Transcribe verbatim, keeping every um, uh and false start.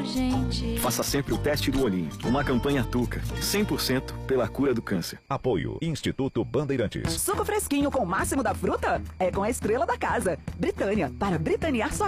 gente. Faça sempre o teste do olhinho. Uma campanha Tuca. cem por cento pela cura do câncer. Apoio Instituto Bandeirantes. Suco fresquinho com o máximo da fruta? É com a estrela da casa. Britânia, para britanear sua